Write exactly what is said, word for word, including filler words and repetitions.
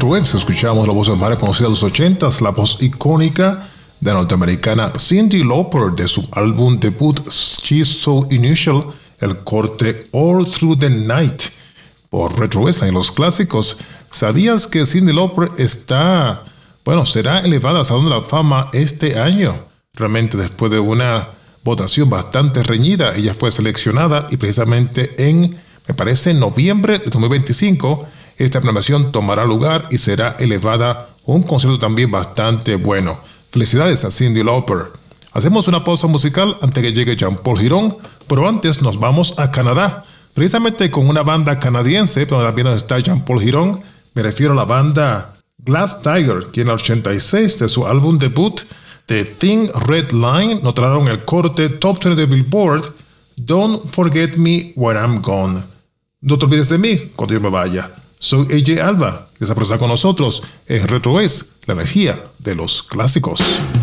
Retrowaves escuchamos la voz más conocida de los ochentas, la voz icónica de la norteamericana Cyndi Lauper de su álbum debut She's So Unusual, el corte All Through the Night. Por Retrowaves en los clásicos. ¿Sabías que Cyndi Lauper está, bueno, será elevada al Salón de la Fama este año? Realmente después de una votación bastante reñida, ella fue seleccionada y precisamente en, me parece, noviembre de dos mil veinticinco, esta premiación tomará lugar y será elevada a un concierto también bastante bueno. Felicidades a Cyndi Lauper. Hacemos una pausa musical antes que llegue Jean-Paul Girón, pero antes nos vamos a Canadá, precisamente con una banda canadiense, donde también está Jean-Paul Girón. Me refiero a la banda Glass Tiger, que en el ochenta y seis de su álbum debut The Thin Red Line notaron el corte Top veinte de Billboard Don't Forget Me When I'm Gone. No te olvides de mí cuando yo me vaya. Soy A J Alba, que se aproxima con nosotros en Retrowaves, la energía de los clásicos.